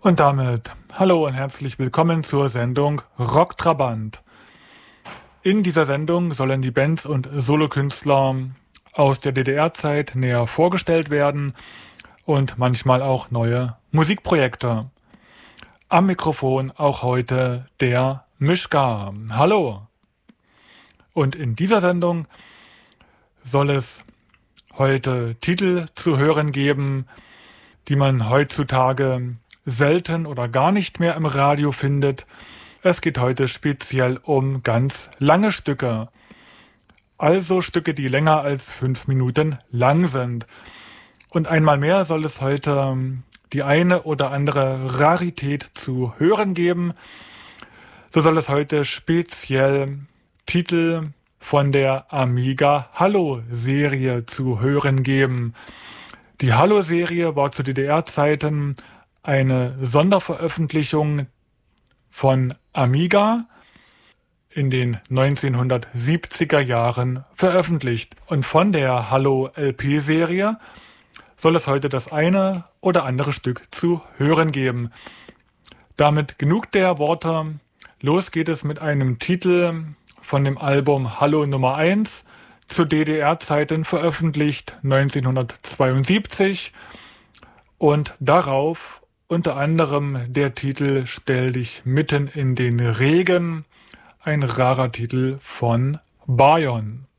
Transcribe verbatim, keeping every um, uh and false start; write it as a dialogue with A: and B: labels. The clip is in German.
A: Und damit hallo und herzlich willkommen zur Sendung Rocktrabant. In dieser Sendung sollen die Bands und Solokünstler aus der D D R-Zeit näher vorgestellt werden und manchmal auch neue Musikprojekte. Am Mikrofon auch heute der Mischka. Hallo! Und in dieser Sendung soll es heute Titel zu hören geben, die man heutzutage selten oder gar nicht mehr im Radio findet. Es geht heute speziell um ganz lange Stücke. Also Stücke, die länger als fünf Minuten lang sind. Und einmal mehr soll es heute die eine oder andere Rarität zu hören geben. So soll es heute speziell Titel von der Amiga Hallo-Serie zu hören geben. Die Hallo-Serie war zu D D R-Zeiten eine Sonderveröffentlichung von Amiga in den neunzehnhundertsiebziger Jahren veröffentlicht. Und von der Hallo-L P-Serie soll es heute das eine oder andere Stück zu hören geben. Damit genug der Worte. Los geht es mit einem Titel von dem Album Hallo Nummer eins, zu D D R-Zeiten veröffentlicht neunzehnhundertzweiundsiebzig. Und darauf unter anderem der Titel Stell dich mitten in den Regen, ein rarer Titel von Bayon.